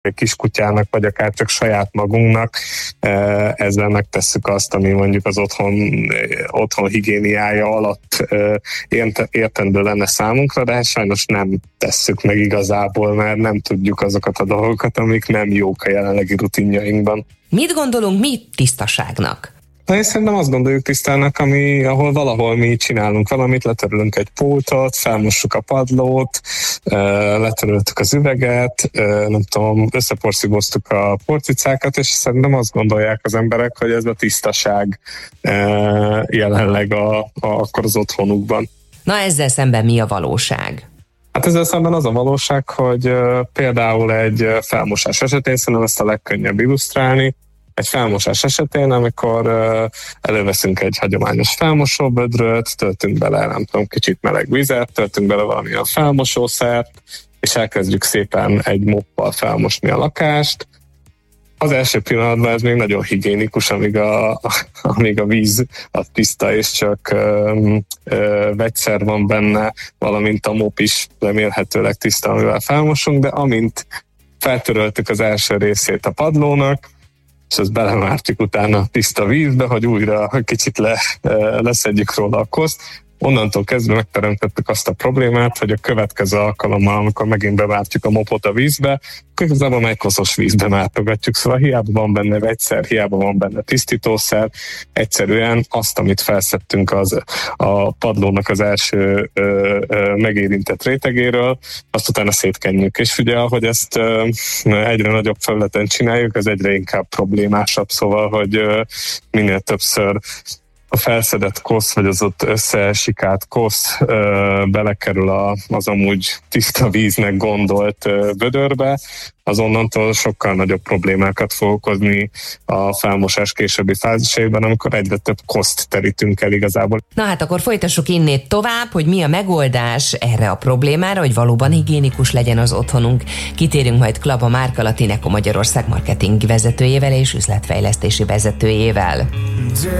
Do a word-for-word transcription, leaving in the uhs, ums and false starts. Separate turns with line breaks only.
kiskutyának, vagy akár csak saját magunknak, ezzel megtesszük azt, ami mondjuk az otthon, otthon higiéniája alatt értendő lenne számunkra, de hát sajnos nem tesszük meg igazából, mert nem tudjuk azokat a dolgokat, amik nem jók a jelenlegi rutinjainkban.
Mit gondolunk mi tisztaságnak?
Na, én szerintem azt gondoljuk tisztának, ami, ahol valahol mi csinálunk valamit, letörölünk egy pultot, felmossuk a padlót, letöröltük az üveget, nem tudom, összeporszívoztuk a porcicákat, és szerintem azt gondolják az emberek, hogy ez a tisztaság jelenleg a, a, akkor az otthonukban.
Na, ezzel szemben mi a valóság?
Hát ezzel szemben az a valóság, hogy például egy felmosás esetén szerintem ezt a legkönnyebb illusztrálni. Egy felmosás esetén, amikor uh, előveszünk egy hagyományos felmosóbödröt, töltünk bele, nem tudom, kicsit meleg vizet, töltünk bele valamilyen felmosószert, és elkezdjük szépen egy moppal felmosni a lakást. Az első pillanatban ez még nagyon higiénikus, amíg a, amíg a víz a tiszta, és csak ö, ö, vegyszer van benne, valamint a mop is remélhetőleg tiszta, amivel felmosunk, de amint feltöröltük az első részét a padlónak, és ezt belemártjuk utána a tiszta vízbe, hogy újra kicsit le, leszedjük róla a koszt. Onnantól kezdve megteremtettük azt a problémát, hogy a következő alkalommal, amikor megint bevártjuk a mopot a vízbe, akkor igazából egy koszos vízbe mártogatjuk, szóval hiába van benne vegyszer, hiába van benne tisztítószer, egyszerűen azt, amit felszedtünk az, a padlónak az első ö, ö, megérintett rétegéről, azt utána szétkenjük. És ugye, ahogy ezt ö, egyre nagyobb felületen csináljuk, ez egyre inkább problémásabb, szóval, hogy ö, minél többször a felszedett kosz, vagy az ott összesikált kosz ö, belekerül a, az amúgy tiszta víznek gondolt ö, vödörbe, azonnantól sokkal nagyobb problémákat fog okozni a felmosás későbbi fázisaiban, amikor egyre több koszt terítünk el igazából.
Na hát akkor folytassuk innét tovább, hogy mi a megoldás erre a problémára, hogy valóban higiénikus legyen az otthonunk. Kitérünk majd Klaba Márka Latineko Magyarország marketing vezetőjével és üzletfejlesztési vezetőjével.